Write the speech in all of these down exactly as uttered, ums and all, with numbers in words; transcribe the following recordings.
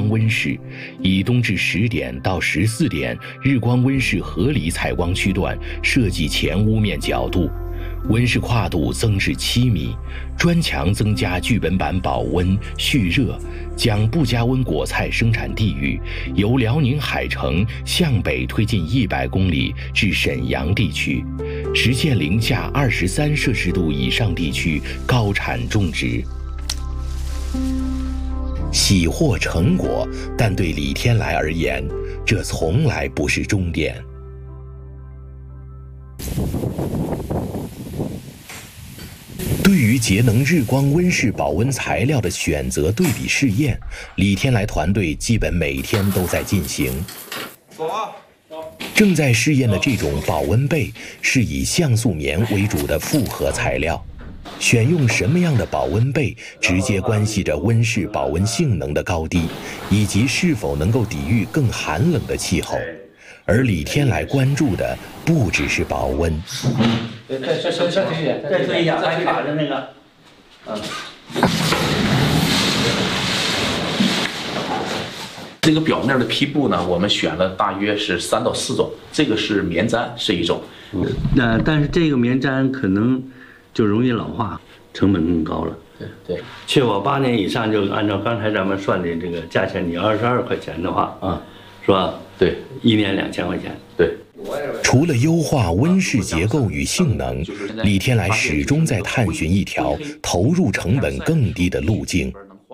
光温室，以冬至十点到十四点日光温室合理采光区段设计前屋面角度，温室跨度增至七米，砖墙增加剧本板保温蓄热，将不加温果菜生产地域由辽宁海城向北推进一百公里至沈阳地区，实现零下二十三摄氏度以上地区高产种植。喜获成果，但对李天来而言，这从来不是终点。对于节能日光温室保温材料的选择对比试验，李天来团队基本每天都在进行。走啊！正在试验的这种保温被是以像素棉为主的复合材料，选用什么样的保温被，直接关系着温室保温性能的高低，以及是否能够抵御更寒冷的气候。而李天来关注的不只是保温。 再再再再推一点，再推一下，再卡着那个，嗯。 这个表面的坯布呢，我们选了大约是三到四种，这个是棉毡是一种， 嗯，那但是这个棉毡可能就容易老化，成本更高了。 对对， 确保八年以上，就按照刚才咱们算的这个价钱，你二十二块钱的话，啊，是吧？ 对， 一年两千块钱。 对。 除了优化温室结构与性能，李天来始终在探寻一条投入成本更低的路径。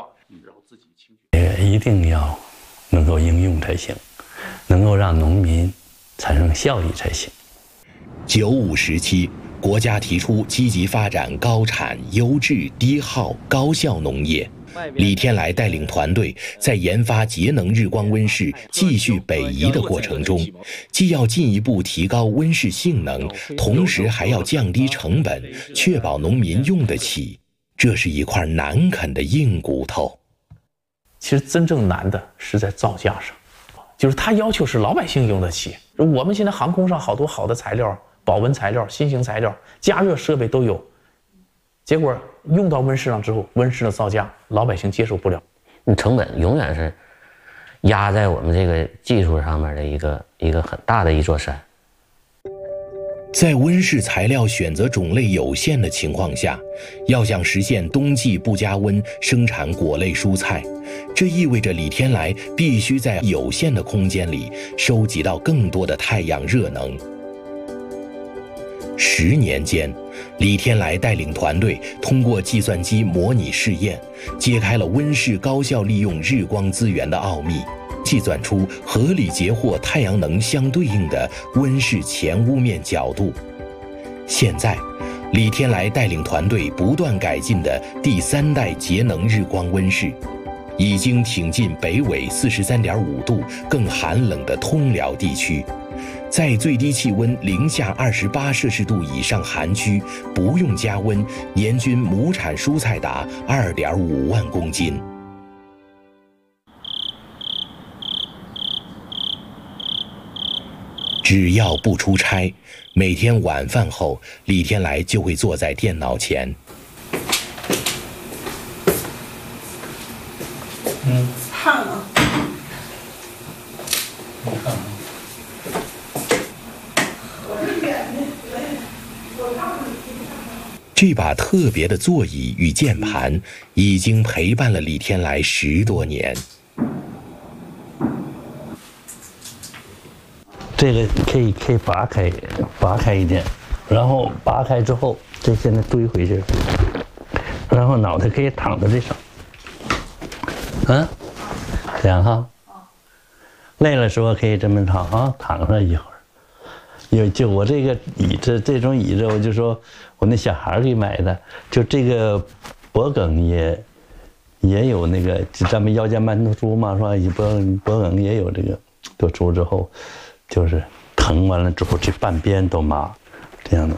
也一定要能够应用才行，能够让农民产生效益才行。 九五时期，国家提出积极发展高产、优质、低耗、高效农业。李天来带领团队在研发节能日光温室继续北移的过程中，既要进一步提高温室性能，同时还要降低成本，确保农民用得起。这是一块难啃的硬骨头。 其实真正难的是在造价上，就是他要求是老百姓用得起。我们现在航空上好多好的材料，保温材料、新型材料、加热设备都有。结果用到温室上之后，温室的造价老百姓接受不了， 你成本永远是压在我们这个技术上面的一个一个很大的一座山。 在温室材料选择种类有限的情况下，要想实现冬季不加温生产果类蔬菜，这意味着李天来必须在有限的空间里收集到更多的太阳热能。十年间，李天来带领团队通过计算机模拟试验，揭开了温室高效利用日光资源的奥秘，计算出合理截获太阳能相对应的温室前屋面角度。现在，李天来带领团队不断改进的第三代节能日光温室，已经挺进北纬四十三点五度更寒冷的通辽地区。在最低气温零下二十八摄氏度以上寒区，不用加温，年均亩产蔬菜达二点五万公斤。只要不出差，每天晚饭后，李天来就会坐在电脑前。 嗯，烫啊！ 这把特别的座椅与键盘已经陪伴了李天来十多年。 这个可以可以拔开，拔开一点，然后拔开之后，这现在堆回去，然后脑袋可以躺在这上，嗯，这样哈。累了时候可以这么躺啊，躺上一会儿。有就我这个椅子，这种椅子，我就说我那小孩给买的，就这个脖梗也也有那个，咱们腰间盘突出嘛，是吧？脖脖梗也有这个突出之后，就是疼完了之后，这半边都麻，这样的。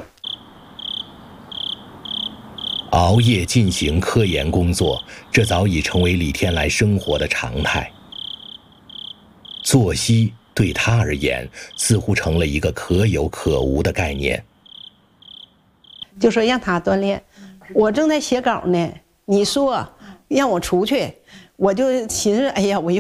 熬夜进行科研工作，这早已成为李天来生活的常态。作息对他而言，似乎成了一个可有可无的概念。 就说让他锻炼，我正在写稿呢，你说让我出去，我就寻思，哎呀，我一